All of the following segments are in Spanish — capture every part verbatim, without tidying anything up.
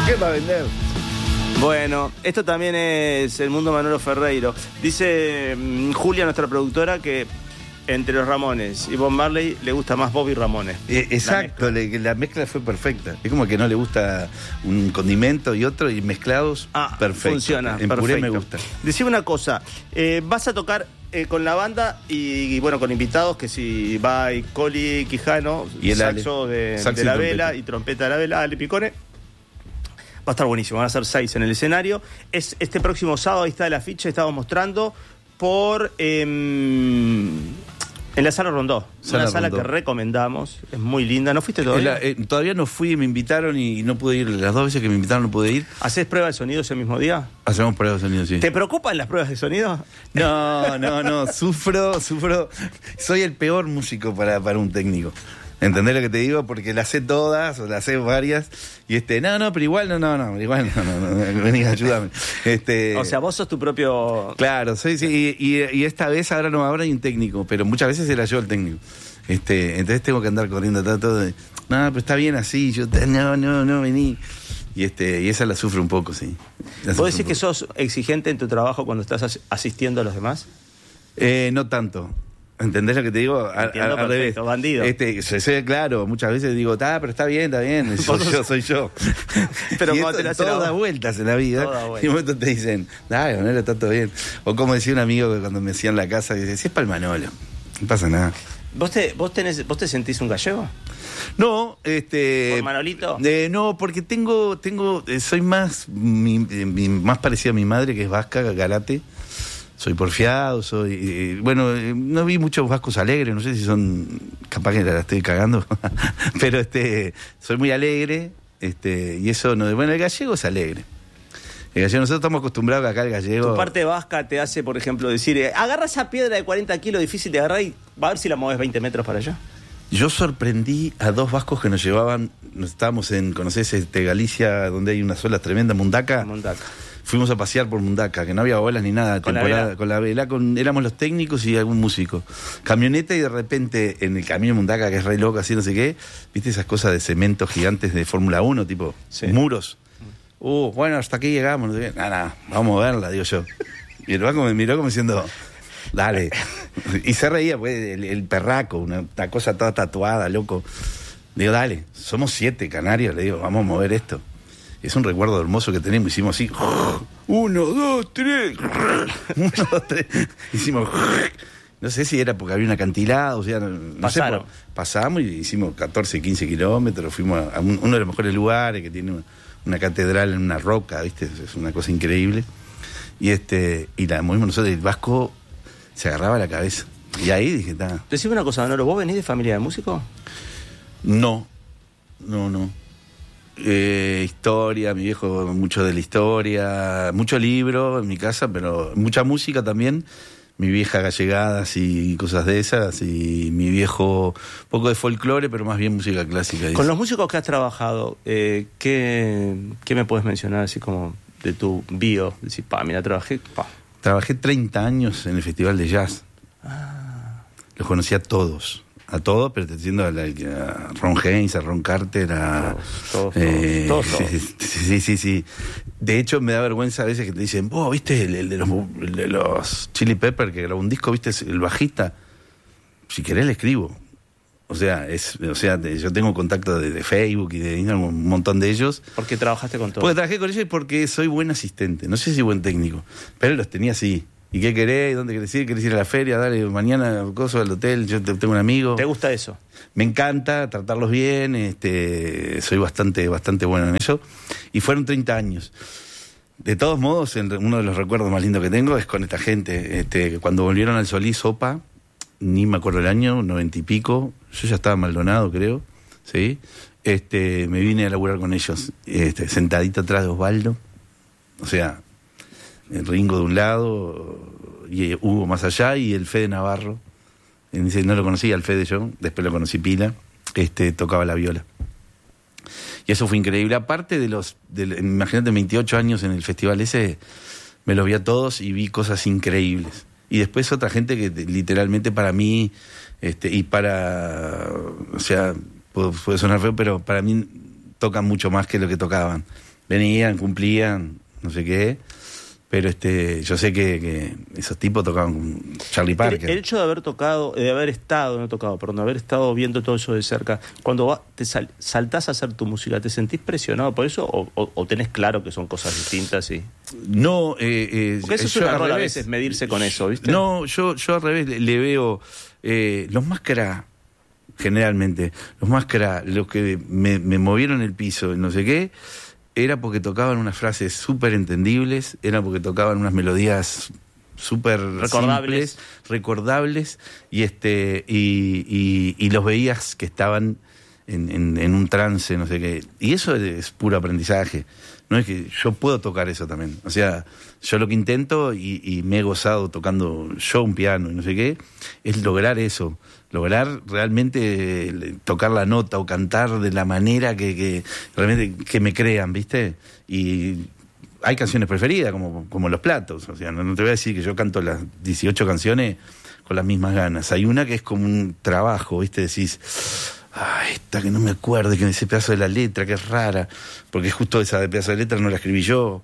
¿Qué va a vender? Bueno, esto también es el mundo Manolo Ferreiro. Dice mm, Julia, nuestra productora, que entre los Ramones y Bob Marley le gusta más Bobby Ramones. Eh, exacto, la mezcla. Le, la mezcla fue perfecta. Es como que no le gusta un condimento y otro, y mezclados, ah, perfecto. Funciona, en perfecto. puré me gusta. Decime una cosa, eh, vas a tocar eh, con la banda y, y bueno, con invitados, que si va y Coli Quijano, y el saxo de, saxo de y la trompeta. vela y trompeta de la vela, Ale Picone. Va a estar buenísimo, van a ser seis en el escenario. Es este próximo sábado, ahí está el afiche, estamos mostrando por eh, en la Sala Rondó. Sala una sala Rondó. que recomendamos, es muy linda. ¿No fuiste todavía? La, eh, todavía no fui, me invitaron y no pude ir. Las dos veces que me invitaron no pude ir. ¿Hacés prueba de sonido ese mismo día? Hacemos pruebas de sonido, sí. ¿Te preocupan las pruebas de sonido? No, no, no, sufro, sufro. Soy el peor músico para, para un técnico. ¿Entendés lo que te digo? Porque las sé todas, o las sé varias, y este, no, no, pero igual no, no, no, igual no, no, no, vení, ayúdame. Este, O sea, vos sos tu propio... Claro, soy, sí, y, y, y esta vez ahora no, ahora hay un técnico, pero muchas veces era yo el técnico. Este, entonces tengo que andar corriendo todo de, no, pero está bien así, yo, no, no, no, vení. Y este, y esa la sufro un poco, sí. ¿Vos decís que sos exigente en tu trabajo cuando estás as- asistiendo a los demás? Eh, no tanto. ¿Entendés lo que te digo? A, Entiendo, a, al perfecto, revés. bandido. Este, se, se, claro, muchas veces digo, ah, pero está bien, está bien, soy yo, soy yo. Pero y cuando esto, te la hacen todo a- da vueltas en la vida. Todo da vueltas. Y un momento te dicen, dale, Manolo, está todo bien. O como decía un amigo que cuando me hacían la casa, dice, si es para el Manolo, no pasa nada. ¿Vos te, vos tenés, vos te sentís un gallego? No, este... ¿Por Manolito? Eh, no, porque tengo, tengo, eh, soy más, mi, mi- más parecido a mi madre, que es vasca, Galate. Soy porfiado, soy... Eh, bueno, eh, no vi muchos vascos alegres, no sé si son... Capaz que la estoy cagando. Pero este soy muy alegre, este y eso no... Bueno, el gallego es alegre. El gallego, nosotros estamos acostumbrados a que acá el gallego... Tu parte vasca te hace, por ejemplo, decir, eh, agarra esa piedra de cuarenta kilos, difícil de agarrar, y va a ver si la mueves veinte metros para allá. Yo sorprendí a dos vascos que nos llevaban... Nos estábamos en, ¿conocés este, Galicia, donde hay unas olas tremendas, Mundaca? Mundaca. Fuimos a pasear por Mundaca, que no había olas ni nada. ¿Con la temporada, vela? con la vela, con, éramos los técnicos y algún músico. Camioneta, y de repente en el camino de Mundaca, que es re loco, así no sé qué, viste esas cosas de cemento gigantes de Fórmula uno, tipo Sí. muros. Uh, bueno, hasta aquí llegamos. No sé qué. Nada, nada, vamos a verla, digo yo. Y el vasco me miró como diciendo, dale. Y se reía, pues, el, el perraco, una, una cosa toda tatuada, loco. Digo, dale, somos siete canarios, le digo, vamos a mover esto. Es un recuerdo hermoso que tenemos. Hicimos así, uno, dos, tres, uno, dos, tres. Hicimos, no sé si era porque había un acantilado, o sea, no, no Pasaron. sé. Pasamos y hicimos catorce, quince kilómetros. Fuimos a un- uno de los mejores lugares, que tiene una, una catedral en una roca, ¿viste? Es una cosa increíble. Y este y la movimos nosotros, y el vasco se agarraba la cabeza. Y ahí dije, está. Decime una cosa, Manolo, ¿vos venís de familia de músicos? No, no, no. Eh, historia, mi viejo mucho de la historia, mucho libro en mi casa, pero mucha música también. Mi vieja gallegadas y cosas de esas, y mi viejo poco de folclore, pero más bien música clásica. Con los músicos que has trabajado, eh, ¿qué, ¿qué me puedes mencionar así como de tu bio? Decir, pa, mira, trabajé, pa. Trabajé treinta años en el Festival de Jazz. Los conocí a todos. A todos, perteneciendo a, la, a Ron Haynes, a Ron Carter, a... Todos, todos, eh, todos, todos. Sí, sí, sí, sí. De hecho, me da vergüenza a veces que te dicen, vos, ¿viste el, el de los, el de los Chili Pepper que grabó un disco? ¿Viste el bajista? Si querés le escribo. O sea, es, o sea, de- yo tengo contacto de, de Facebook y de Instagram, un montón de ellos. ¿Por qué trabajaste con todos? Porque trabajé con ellos y porque soy buen asistente. No sé si buen técnico, pero los tenía así. ¿Y qué querés? ¿Dónde querés ir? ¿Querés ir a la feria? Dale, mañana, coso, al hotel. Yo te- tengo un amigo. ¿Te gusta eso? Me encanta tratarlos bien. Este, soy bastante, bastante bueno en eso. Y fueron treinta años. De todos modos, el- uno de los recuerdos más lindos que tengo es con esta gente. Este, cuando volvieron al Solís, Opa, ni me acuerdo el año, noventa y pico. Yo ya estaba en Maldonado, creo. ¿Sí? Este, me vine a laburar con ellos, este, sentadito atrás de Osvaldo. O sea, el Ringo de un lado y Hugo más allá, y el Fede Navarro. Y dice, no lo conocía al Fede yo, después lo conocí pila, este, tocaba la viola. Y eso fue increíble. Aparte de los, de, imagínate, veintiocho años en el festival ese, me los vi a todos y vi cosas increíbles. Y después otra gente que literalmente para mí, este, y para, o sea, puede, puede sonar feo, pero para mí tocan mucho más que lo que tocaban. venían, cumplían, no sé qué. Pero este, yo sé que, que esos tipos tocaban con Charlie Parker. El, el hecho de haber tocado, de haber estado, no tocado, perdón, de haber estado viendo todo eso de cerca, cuando va, te sal, saltás a hacer tu música, ¿te sentís presionado por eso o, o, o tenés claro que son cosas distintas? Y... No, eh, eh, porque eso es un error a veces, medirse con eso, ¿viste? No, yo, yo al revés le, le veo eh, los máscaras, generalmente, los máscaras, los que me, me movieron el piso y no sé qué, era porque tocaban unas frases súper entendibles, era porque tocaban unas melodías súper recordables, simples, recordables, y este y, y, y los veías que estaban en, en, en un trance, no sé qué. Y eso es puro aprendizaje. No es que yo puedo tocar eso también. O sea, yo lo que intento, y, y me he gozado tocando yo un piano y no sé qué, es lograr eso. Lograr realmente tocar la nota o cantar de la manera que, que realmente que me crean, ¿viste? Y hay canciones preferidas, como, como Los Platos. O sea, no, no te voy a decir que yo canto las dieciocho canciones con las mismas ganas. Hay una que es como un trabajo, ¿viste? Decís, ah, esta que no me acuerdo, que ese pedazo de la letra, que es rara, porque justo esa de pedazo de letra no la escribí yo,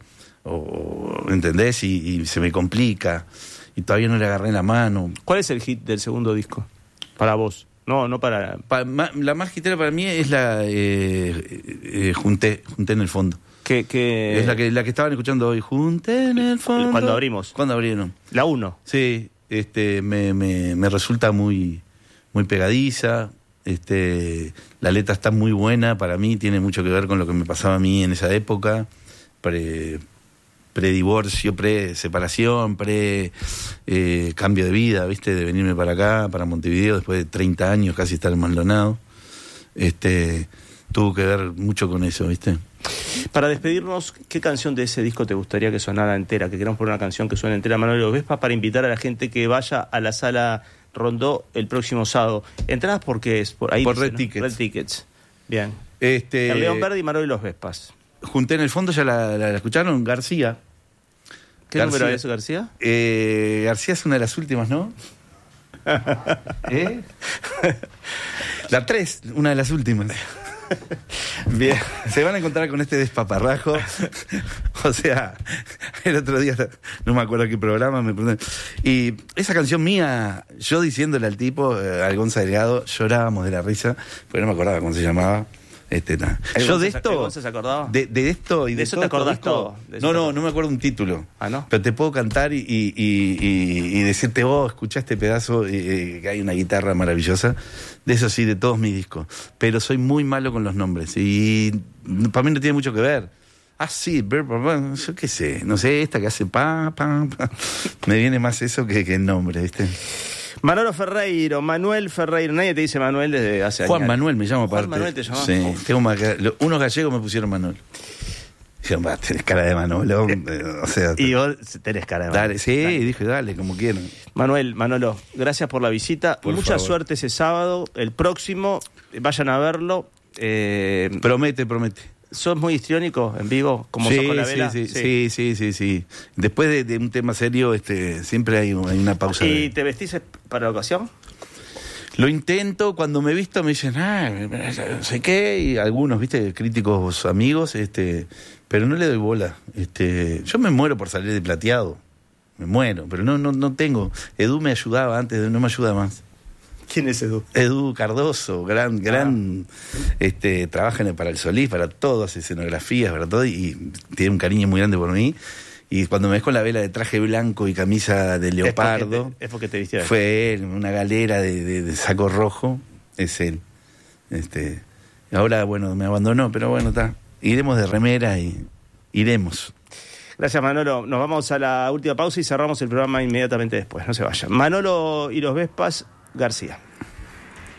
o, ¿entendés? Y, y se me complica, y todavía no le agarré la mano. ¿Cuál es el hit del segundo disco? Para vos. No, no para... Pa, ma, la más hitera para mí es la eh, eh, Junté, Junté en el fondo. Que, que... Es la que la que estaban escuchando hoy. Junté en el fondo. Cuando abrimos. Cuando abrieron. La uno. Sí, este, me, me, me resulta muy, muy pegadiza. Este, la letra está muy buena para mí, tiene mucho que ver con lo que me pasaba a mí en esa época. Pre... pre-divorcio, pre-separación, pre-cambio de vida, ¿viste? De venirme para acá, para Montevideo, después de treinta años casi estar en Maldonado. Este, tuvo que ver mucho con eso, ¿viste? Para despedirnos, ¿qué canción de ese disco te gustaría que sonara entera? Que queramos poner una canción que suene entera, Manuel Vespas, para invitar a la gente que vaya a la sala Rondó el próximo sábado. ¿Entradas por qué es? Por, ahí por dice, Red ¿no? Tickets. Red Tickets. Bien. Este, El León Verde y Manuel y los Vespas. Junté en el fondo, ya la, la, la escucharon, García. ¿Qué García. número es, García? Eh, García es una de las últimas, ¿no? ¿Eh? La tres, una de las últimas. Bien, se van a encontrar con este despaparrajo. O sea, el otro día, no me acuerdo qué programa, me preguntan. Y esa canción mía, yo diciéndole al tipo, eh, al Gonza Delgado, llorábamos de la risa, porque no me acordaba cómo se llamaba. Este, nah. Yo de esto, se acordaba? De, de esto y de, de eso todo te acordás esto, todo. No, no, no me acuerdo un título. Ah, ¿no? Pero te puedo cantar y, y, y, y, y decirte, vos, oh, escuchá este pedazo, eh, que hay una guitarra maravillosa. De eso sí, de todos mis discos. Pero soy muy malo con los nombres. Y para mí no tiene mucho que ver. Ah, sí, yo qué sé, no sé, esta que hace pa, pa, pa. Me viene más eso que, que el nombre, ¿viste? Manolo Ferreiro, Manuel Ferreiro, nadie te dice Manuel desde hace Juan años. Manuel me llamo aparte. Juan Manuel te llamaba. Sí, tengo más, unos gallegos me pusieron Manuel. Dijeron, va, tenés cara de Manolo. O sea, y vos tenés cara de Manolo. Dale, sí, dale. Dije, dale, como quieran. Manuel, Manolo, gracias por la visita. Por Mucha favor. suerte ese sábado. El próximo, vayan a verlo. Eh, promete, promete. ¿Sos muy histriónico en vivo? Como sí, sos con la vela? Sí, sí, sí, sí, sí, sí. Después de, de un tema serio, este, siempre hay, hay una pausa. ¿Y de... te vestís para la ocasión? Lo intento, cuando me visto me dicen, ah, no sé qué, y algunos, viste, críticos amigos, este, pero no le doy bola. Este, yo me muero por salir de plateado, me muero, pero no, no, no tengo. Edu me ayudaba antes, no me ayuda más. ¿Quién es Edu? Edu Cardoso, gran, gran, ah. este, trabaja para el Solís, para todo, hace escenografías, para todo, y tiene un cariño muy grande por mí. Y cuando me ves con la vela de traje blanco y camisa de leopardo, es porque te, es porque te viste fue él, una galera de, de, de saco rojo, es él. Este, ahora, bueno, me abandonó, pero bueno, está. Iremos de remera y iremos. Gracias, Manolo. Nos vamos a la última pausa y cerramos el programa inmediatamente después. No se vayan. Manolo y los Vespas, García.